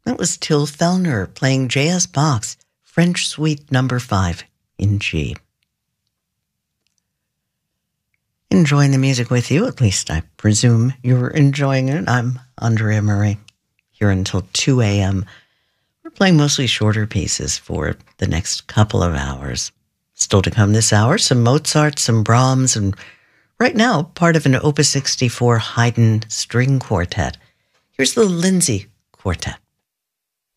That was Till Fellner playing J.S. Bach's French Suite No. 5 in G. Enjoying the music with you, at least I presume you're enjoying it. I'm Andrea Murray, here until 2 a.m. We're playing mostly shorter pieces for the next couple of hours. Still to come this hour, some Mozart, some Brahms, and right now, part of an Opus 64 Haydn string quartet. Here's the Lindsay Quartet.